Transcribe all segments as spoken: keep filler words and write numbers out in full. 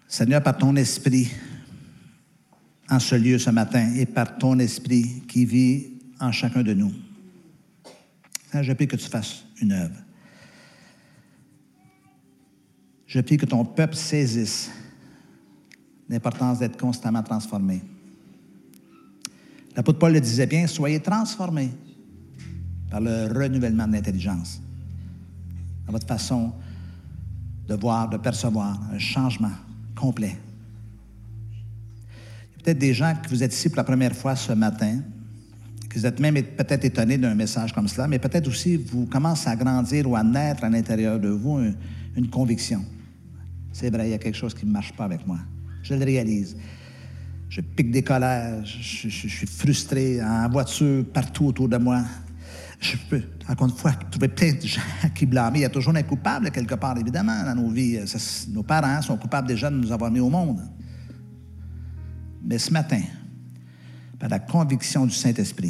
Seigneur, par ton esprit, en ce lieu ce matin, et par ton esprit qui vit en chacun de nous, Seigneur, je prie que tu fasses une œuvre. Je prie que ton peuple saisisse l'importance d'être constamment transformé. L'apôtre Paul le disait bien, soyez transformés par le renouvellement de l'intelligence, dans votre façon de voir, de percevoir, un changement complet. Il y a peut-être des gens que vous êtes ici pour la première fois ce matin, que vous êtes même peut-être étonnés d'un message comme cela, mais peut-être aussi vous commencez à grandir ou à naître à l'intérieur de vous une, une conviction. C'est vrai, il y a quelque chose qui ne marche pas avec moi. Je le réalise. Je pique des colères, je, je, je suis frustré en voiture, partout autour de moi. Je peux, encore une fois, trouver plein de gens qui blâment. Il y a toujours un coupable quelque part, évidemment, dans nos vies. Ça, nos parents sont coupables déjà de nous avoir mis au monde. Mais ce matin, par la conviction du Saint-Esprit,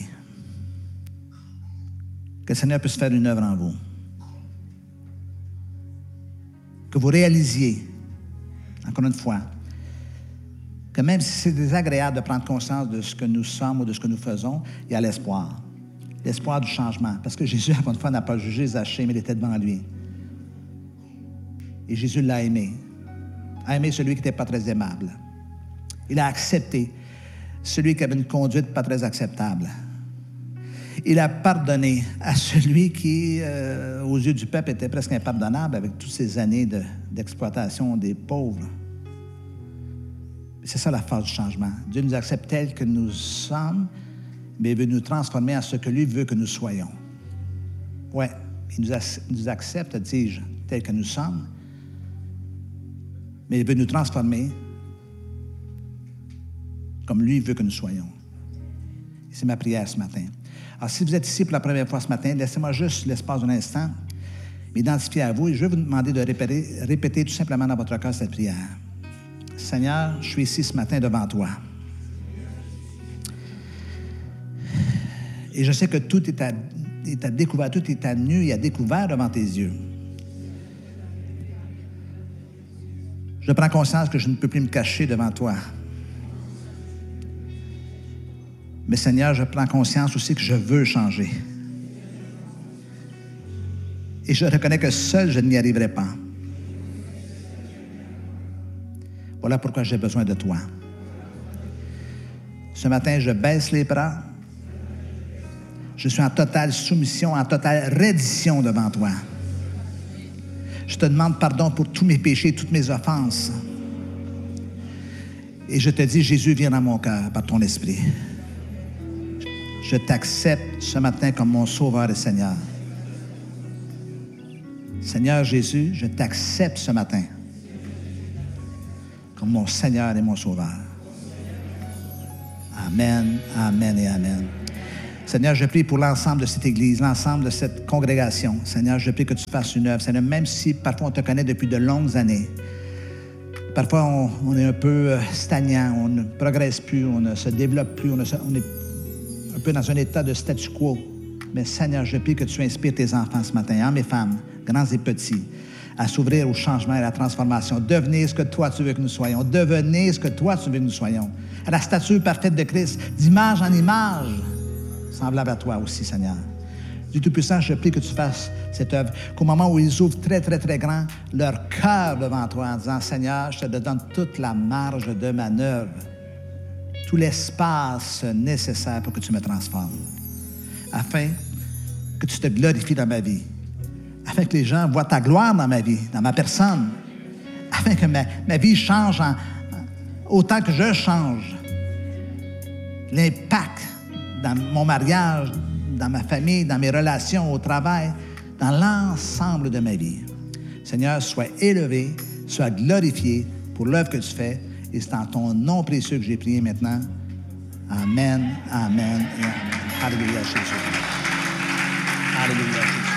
que le Seigneur puisse faire une œuvre en vous. Que vous réalisiez, encore une fois, que même si c'est désagréable de prendre conscience de ce que nous sommes ou de ce que nous faisons, il y a l'espoir. L'espoir du changement. Parce que Jésus, encore une fois, n'a pas jugé Zachée, mais il était devant lui. Et Jésus l'a aimé. A aimé celui qui n'était pas très aimable. Il a accepté celui qui avait une conduite pas très acceptable. Il a pardonné à celui qui, euh, aux yeux du peuple, était presque impardonnable avec toutes ces années de, d'exploitation des pauvres. C'est ça la phase du changement. Dieu nous accepte tels que nous sommes, mais il veut nous transformer en ce que lui veut que nous soyons. Oui, il nous, ac- nous accepte, dis-je, tels que nous sommes, mais il veut nous transformer comme lui veut que nous soyons. Et c'est ma prière ce matin. Alors, si vous êtes ici pour la première fois ce matin, laissez-moi juste l'espace d'un instant m'identifier à vous et je vais vous demander de répéter, répéter tout simplement dans votre cœur cette prière. Seigneur, je suis ici ce matin devant toi. Et je sais que tout est à, est à découvert, tout est à nu et à découvert devant tes yeux. Je prends conscience que je ne peux plus me cacher devant toi. Mais Seigneur, je prends conscience aussi que je veux changer. Et je reconnais que seul, je n'y arriverai pas. Voilà pourquoi j'ai besoin de toi. Ce matin, je baisse les bras. Je suis en totale soumission, en totale reddition devant toi. Je te demande pardon pour tous mes péchés, toutes mes offenses. Et je te dis, Jésus, viens dans mon cœur par ton esprit. Je t'accepte ce matin comme mon Sauveur et Seigneur. Seigneur Jésus, je t'accepte ce matin comme mon Seigneur et mon Sauveur. Amen, amen et amen. Seigneur, je prie pour l'ensemble de cette Église, l'ensemble de cette congrégation. Seigneur, je prie que tu fasses une œuvre. Seigneur, même si parfois on te connaît depuis de longues années, parfois on, on est un peu stagnant, on ne progresse plus, on ne se développe plus, on, ne se, on est un peu dans un état de statu quo. Mais Seigneur, je prie que tu inspires tes enfants ce matin, hommes et femmes, grands et petits, à s'ouvrir au changement et à la transformation. Devenez ce que toi tu veux que nous soyons. Devenez ce que toi tu veux que nous soyons. À la stature parfaite de Christ, d'image en image, semblable à toi aussi, Seigneur. Dieu Tout-Puissant, je prie que tu fasses cette œuvre, qu'au moment où ils ouvrent très, très, très grand leur cœur devant toi en disant, Seigneur, je te donne toute la marge de manœuvre, tout l'espace nécessaire pour que tu me transformes, afin que tu te glorifies dans ma vie, afin que les gens voient ta gloire dans ma vie, dans ma personne, afin que ma, ma vie change en, autant que je change. L'impact dans mon mariage, dans ma famille, dans mes relations, au travail, dans l'ensemble de ma vie. Seigneur, sois élevé, sois glorifié pour l'œuvre que tu fais. Et c'est en ton nom précieux que j'ai prié maintenant. Amen, amen et amen. Alléluia, Jésus. Alléluia, Jésus.